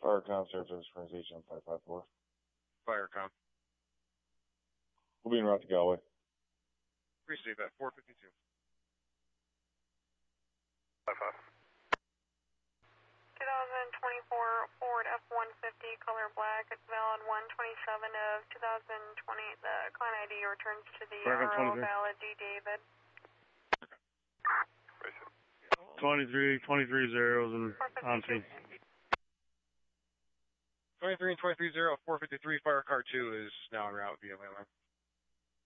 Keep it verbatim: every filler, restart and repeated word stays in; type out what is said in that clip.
Firecom, Saratoga Springs, H M five five four. Firecom. We'll be en route to Galway. Appreciate that. four fifty-two. five five. twenty twenty-four Ford F one fifty, color black. It's valid one twenty-seven of two thousand twenty. The client I D returns to the R O valid D. David. twenty-three, twenty-three zeros and on scene. twenty-three and twenty-three zero, four fifty-three, fire car two is now en route via landline.